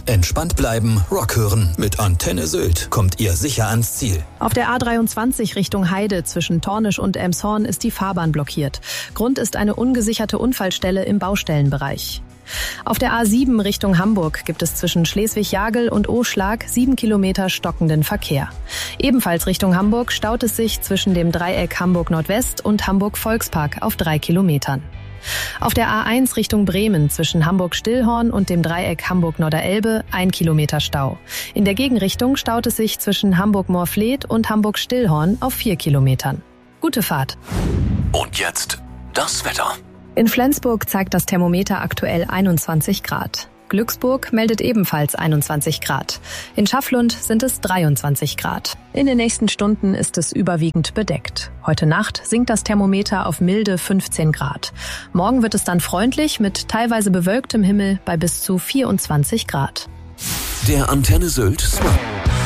Entspannt bleiben, Rock hören. Mit Antenne Sylt kommt ihr sicher ans Ziel. Auf der A23 Richtung Heide zwischen Tornisch und Elmshorn ist die Fahrbahn blockiert. Grund ist eine ungesicherte Unfallstelle im Baustellenbereich. Auf der A7 Richtung Hamburg gibt es zwischen Schleswig-Jagel und Oschlag 7 Kilometer stockenden Verkehr. Ebenfalls Richtung Hamburg staut es sich zwischen dem Dreieck Hamburg-Nordwest und Hamburg-Volkspark auf 3 Kilometern. Auf der A1 Richtung Bremen zwischen Hamburg-Stillhorn und dem Dreieck Hamburg-Norderelbe 1 Kilometer Stau. In der Gegenrichtung staut es sich zwischen Hamburg-Moorfleet und Hamburg-Stillhorn auf 4 Kilometern. Gute Fahrt. Und jetzt das Wetter. In Flensburg zeigt das Thermometer aktuell 21 Grad. Glücksburg meldet ebenfalls 21 Grad. In Schafflund sind es 23 Grad. In den nächsten Stunden ist es überwiegend bedeckt. Heute Nacht sinkt das Thermometer auf milde 15 Grad. Morgen wird es dann freundlich mit teilweise bewölktem Himmel bei bis zu 24 Grad. Der Antenne Sylt Smart